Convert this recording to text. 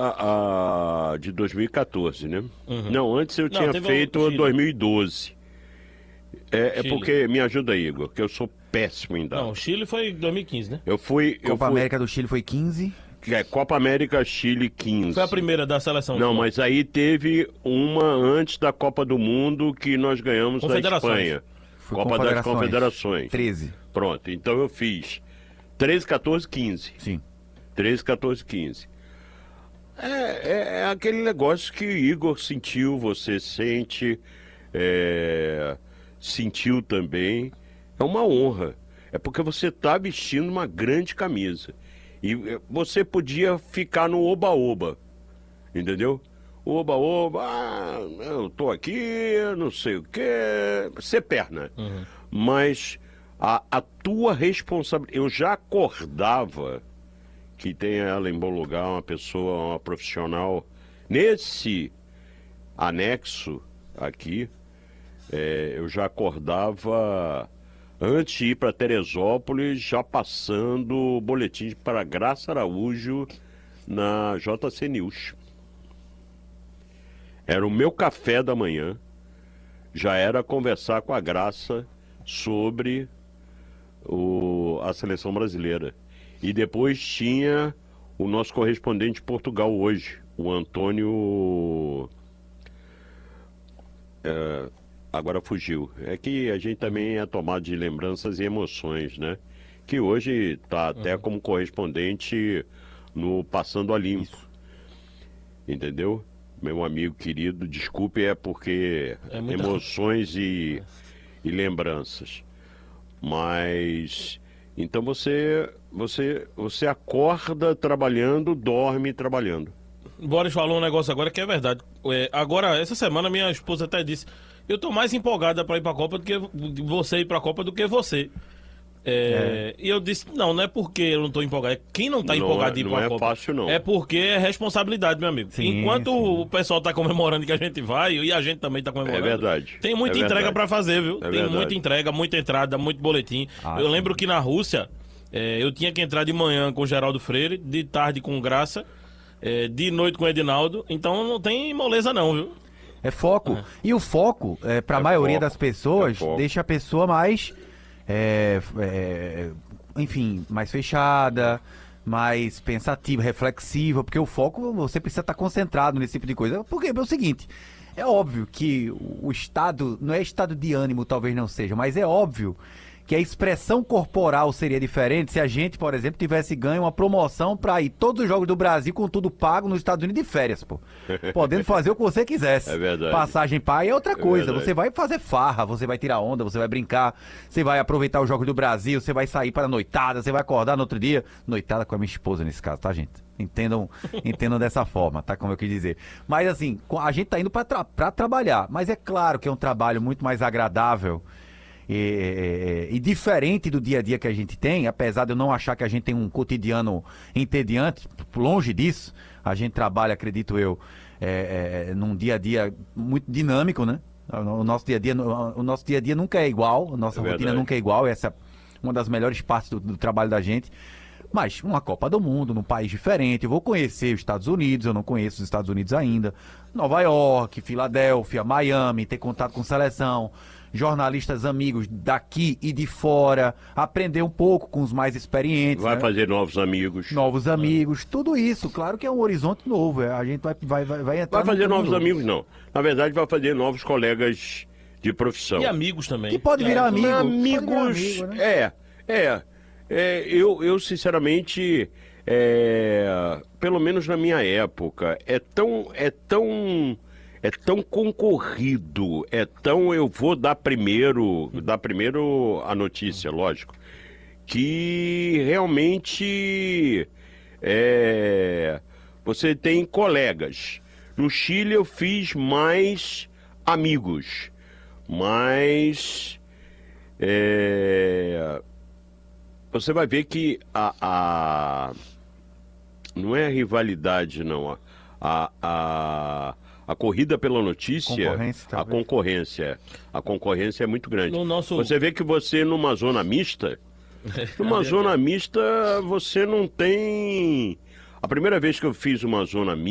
a de 2014, né? Uhum. Não, antes eu tinha teve feito o Chile. 2012. É Chile. porque, me ajuda aí, Igor, que eu sou péssimo em Não, dados. o Chile foi em 2015, né? Eu fui... Copa América do Chile foi 15. Copa América Chile 15. Foi a primeira da seleção. Não, sua. mas aí teve uma antes da Copa do Mundo que nós ganhamos da Confederações. Espanha. Foi Copa das Confederações. 13. Pronto, então eu fiz 13, 14, 15. Sim. 13, 14, 15. É aquele negócio que o Igor sentiu, você sente, sentiu também. É uma honra. É porque você está vestindo uma grande camisa. E você podia ficar no oba-oba, entendeu? Oba-oba, eu tô aqui, não sei o quê, ser perna. Uhum. Mas a tua responsabilidade, eu já acordava que tem ela em bom lugar, uma pessoa, uma profissional, nesse anexo aqui, eu já acordava antes de ir para Teresópolis, já passando o boletim para Graça Araújo na JC News. Era o meu café da manhã, já era conversar com a Graça sobre a seleção brasileira. E depois tinha o nosso correspondente de Portugal hoje, o Antônio... agora fugiu. É que a gente também é tomado de lembranças e emoções, né? Que hoje está até como correspondente no Passando a Limpo. Entendeu? Meu amigo querido, desculpe, é porque muita... emoções e lembranças. Mas então você acorda trabalhando, dorme trabalhando. Boris falou um negócio agora que é verdade. Agora, essa semana, minha esposa até disse: eu tô mais empolgada para ir pra Copa do que você ir pra Copa do que você. E eu disse: não é porque eu não tô empolgado. Quem não tá empolgado de ir pra Copa. Não é fácil, não. É porque é responsabilidade, meu amigo. Sim, Enquanto sim. o pessoal tá comemorando que a gente vai, e a gente também tá comemorando. É verdade. Tem muita entrega pra fazer, viu? Tem verdade. muita entrega, muita entrada, muito boletim. Eu lembro que na Rússia, eu tinha que entrar de manhã com o Geraldo Freire, de tarde com Graça, de noite com o Edinaldo. Então não tem moleza não, viu? É foco. E o foco, para a maioria das pessoas, deixa a pessoa mais, enfim, mais fechada, mais pensativa, reflexiva, porque o foco, você precisa estar concentrado nesse tipo de coisa. Porque é o seguinte, é óbvio que o estado, não é estado de ânimo, talvez não seja, mas é óbvio que a expressão corporal seria diferente se a gente, por exemplo, tivesse ganho uma promoção para ir todos os jogos do Brasil com tudo pago nos Estados Unidos de férias, pô. Podendo fazer o que você quisesse. É verdade. Passagem paga é outra coisa. Verdade. Você vai fazer farra, você vai tirar onda, você vai brincar, você vai aproveitar os jogos do Brasil, você vai sair para a noitada, você vai acordar no outro dia. Noitada com a minha esposa nesse caso, tá, gente? Entendam dessa forma, tá? Como eu quis dizer. Mas assim, a gente tá indo para trabalhar. Mas é claro que é um trabalho muito mais agradável e diferente do dia a dia que a gente tem, apesar de eu não achar que a gente tem um cotidiano entediante, longe disso. A gente trabalha, acredito eu, num dia a dia muito dinâmico, né? O nosso dia a dia nunca é igual, a nossa rotina nunca é igual. Essa é uma das melhores partes do trabalho da gente. Mas uma Copa do Mundo, num país diferente, eu vou conhecer os Estados Unidos, eu não conheço os Estados Unidos ainda, Nova York, Filadélfia, Miami, ter contato com seleção, jornalistas amigos daqui e de fora, aprender um pouco com os mais experientes. Vai né? fazer novos amigos. Novos amigos, tudo isso. Claro que é um horizonte novo, a gente vai entrar... Vai fazer novos amigos, não. Na verdade, vai fazer novos colegas de profissão. E amigos também. Que pode virar amigo. Amigos, pode virar amigo, né? Eu sinceramente, pelo menos na minha época, é tão concorrido, eu vou dar primeiro a notícia, lógico, que realmente você tem colegas. No Chile eu fiz mais amigos, mas você vai ver que não é a rivalidade, não. A corrida pela notícia, a concorrência é muito grande. Você vê que você numa zona mista, você não tem... A primeira vez que eu fiz uma zona mista,